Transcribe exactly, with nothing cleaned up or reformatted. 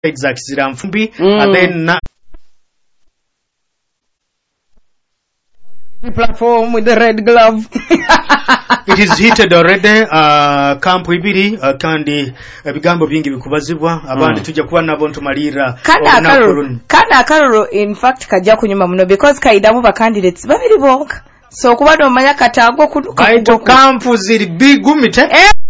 Isaac Siramfumbi mm. and then uh, the platform with the red glove. It is heated already. Uh, camp ibiri uh, kandi ebigambo bingi bikubazibwa abandi mm. tujja kuba nabo ntumalira kana akaruru kana akaruru in fact kajja kunyuma muno because kaidamu ba candidates babiri bonka so kubado manya katago ku camp ziri bigumite eh